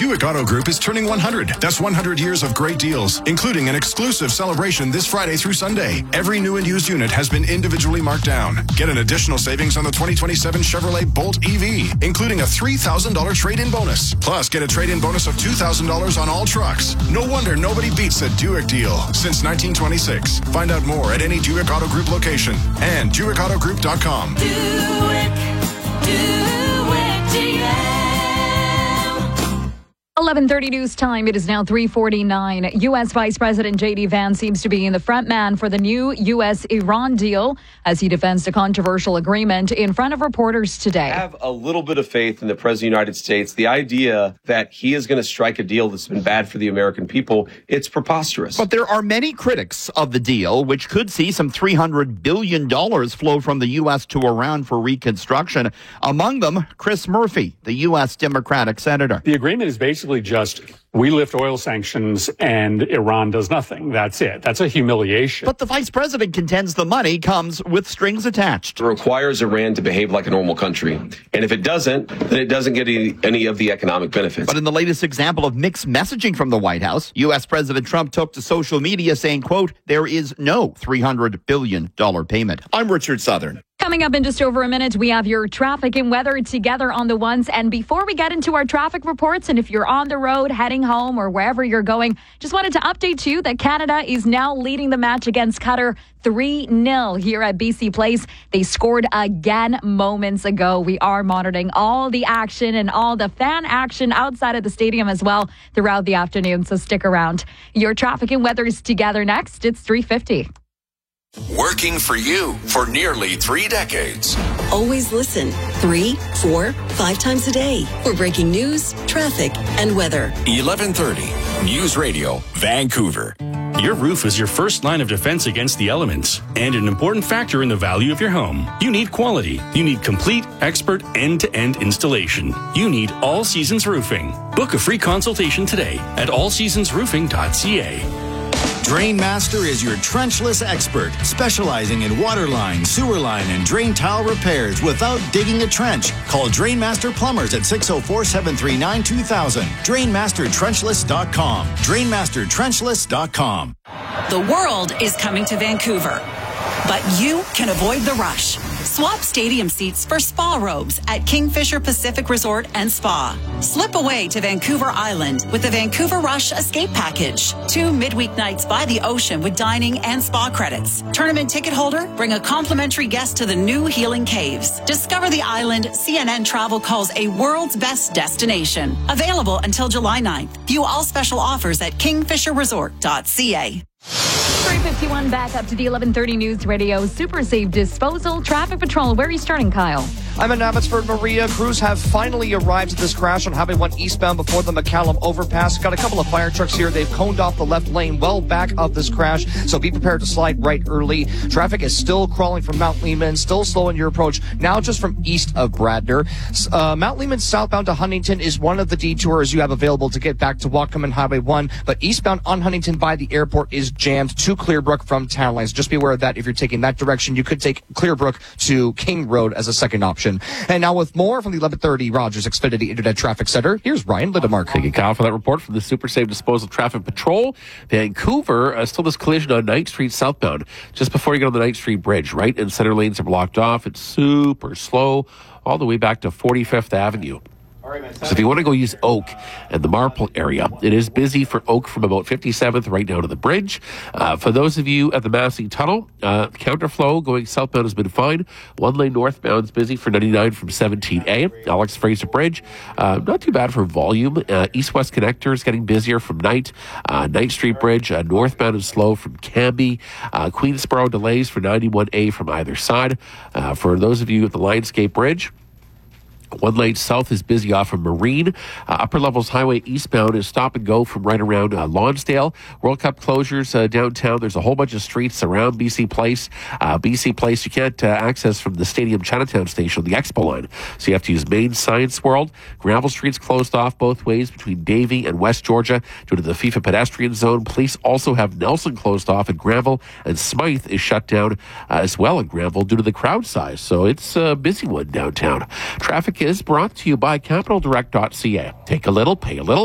Buick Auto Group is turning 100. That's 100 years of great deals, including an exclusive celebration this Friday through Sunday. Every new and used unit has been individually marked down. Get an additional savings on the 2027 Chevrolet Bolt EV, including a $3,000 trade-in bonus. Plus, get a trade-in bonus of $2,000 on all trucks. No wonder nobody beats a Buick deal since 1926. Find out more at any Buick Auto Group location and BuickAutoGroup.com. Buick GM. 11:30 news time. It is now 3:49. U.S. Vice President J.D. Vance seems to be the front man for the new U.S.-Iran deal as he defends a controversial agreement in front of reporters today. I have a little bit of faith in the President of the United States. The idea that he is going to strike a deal that's been bad for the American people, it's preposterous. But there are many critics of the deal, which could see some $300 billion flow from the U.S. to Iran for reconstruction. Among them, Chris Murphy, the U.S. Democratic senator. The agreement is basically just we lift oil sanctions and Iran does nothing. That's it. That's a humiliation. But the vice president contends the money comes with strings attached. It requires Iran to behave like a normal country. And if it doesn't, then it doesn't get any of the economic benefits. But in the latest example of mixed messaging from the White House, U.S. President Trump took to social media saying, quote, there is no $300 billion payment. I'm Richard Southern. Coming up in just over a minute, we have your traffic and weather together on the ones. And before we get into our traffic reports, and if you're on the road, heading home or wherever you're going, just wanted to update you that Canada is now leading the match against Qatar 3-0 here at BC Place. They scored again moments ago. We are monitoring all the action and all the fan action outside of the stadium as well throughout the afternoon. So stick around. Your traffic and weather is together next. It's 3:50. Working for you for nearly 3 decades. Always listen 3, 4, 5 times a day for breaking news, traffic, and weather. 1130 News Radio, Vancouver. Your roof is your first line of defense against the elements and an important factor in the value of your home. You need quality. You need complete, expert, end-to-end installation. You need All Seasons Roofing. Book a free consultation today at allseasonsroofing.ca. Drainmaster is your trenchless expert, specializing in water line, sewer line, and drain tile repairs without digging a trench. Call Drainmaster Plumbers at 604-739-2000. DrainmasterTrenchless.com. DrainmasterTrenchless.com. The world is coming to Vancouver, but you can avoid the rush. Swap stadium seats for spa robes at Kingfisher Pacific Resort and Spa. Slip away to Vancouver Island with the Vancouver Rush Escape Package. 2 midweek nights by the ocean with dining and spa credits. Tournament ticket holder, bring a complimentary guest to the new Healing Caves. Discover the island CNN Travel calls a world's best destination. Available until July 9th. View all special offers at kingfisherresort.ca. 3:51 back up to the 11:30 News Radio Super Safe Disposal Traffic Patrol. Where are you starting, Kyle? I'm in Abbotsford, Maria. Crews have finally arrived at this crash on Highway 1 eastbound before the McCallum overpass. Got a couple of fire trucks here. They've coned off the left lane well back of this crash, so be prepared to slide right early. Traffic is still crawling from Mount Lehman, still slow in your approach, now just from east of Bradner. Mount Lehman southbound to Huntington is one of the detours you have available to get back to Whatcom and Highway 1, but eastbound on Huntington by the airport is jammed to Clearbrook from town lines. Just be aware of that. If you're taking that direction, you could take Clearbrook to King Road as a second option. And now with more from the 1130 Rogers Xfinity Internet Traffic Center, here's Ryan Lindemark. Thank you, Kyle, for that report from the Super Safe Disposal Traffic Patrol. Vancouver, still this collision on Knight Street southbound, just before you get on the Knight Street Bridge. Right and center lanes are blocked off. It's super slow all the way back to 45th Avenue. So if you want to go use Oak and the Marple area, it is busy for Oak from about 57th right down to the bridge. For those of you at the Massey Tunnel, counterflow going southbound has been fine. One lane northbound is busy for 99 from 17A. Alex Fraser Bridge, not too bad for volume. East-west connector is getting busier from Knight. Knight Street Bridge, northbound is slow from Cambie. Queensboro delays for 91A from either side. For those of you at the Lionsgate Bridge, one lane south is busy off of Marine. Upper Levels Highway eastbound is stop and go from right around Lonsdale. World Cup closures downtown. There's a whole bunch of streets around BC Place. BC Place you can't access from the Stadium Chinatown station, the Expo line. So you have to use Main Science World. Gravel Street's closed off both ways between Davie and West Georgia due to the FIFA pedestrian zone. Police also have Nelson closed off at Granville, and Smythe is shut down as well at Granville due to the crowd size. So it's a busy one downtown. Traffic is brought to you by CapitalDirect.ca. Take a little, pay a little.